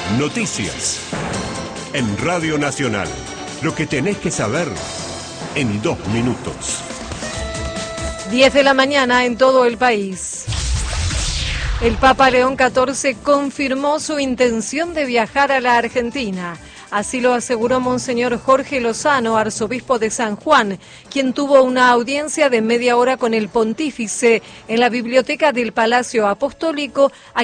Noticias. En Radio Nacional. Lo que tenés que saber en 2 minutos. 10 de la mañana en todo el país. El Papa León XIV confirmó su intención de viajar a la Argentina. Así lo aseguró Monseñor Jorge Lozano, arzobispo de San Juan, quien tuvo una audiencia de media hora con el pontífice en la biblioteca del Palacio Apostólico,